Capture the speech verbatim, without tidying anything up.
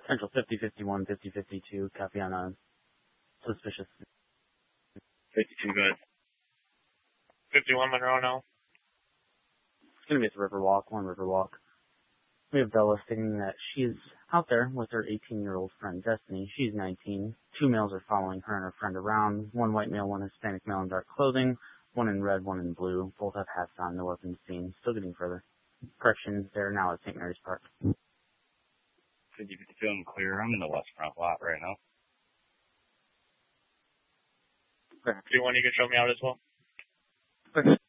Central fifty fifty-one, fifty fifty-two, copy on a suspicious. fifty-two, good. fifty-one Monroe now. It's going to be at the Riverwalk, one Riverwalk. We have Bella stating that she's out there with her eighteen-year-old friend, Destiny. She's nineteen. Two males are following her and her friend around. One white male, one Hispanic male in dark clothing. One in red, one in blue. Both have hats on, no weapons seen. Still getting further. Corrections, they're now at Saint Mary's Park. fifty fifty-two, I'm clear. I'm in the west front lot right now. Do you want you can show me out as well? Okay.